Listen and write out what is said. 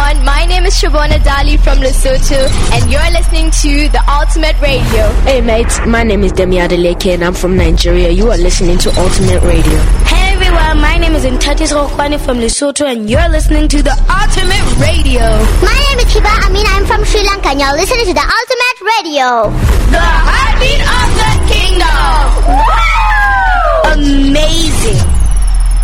everyone, my name is Shabona Dali from Lesotho and you're listening to The Ultimate Radio. Hey mates, my name is Demi Adeleke and I'm from Nigeria. You are listening to Ultimate Radio. Hey everyone, my name is Ntatis Rokwani from Lesotho and you're listening to The Ultimate Radio. My name is Hiba Amin, I'm from Sri Lanka and you're listening to The Ultimate Radio. The heartbeat of the kingdom. Woo! Amazing.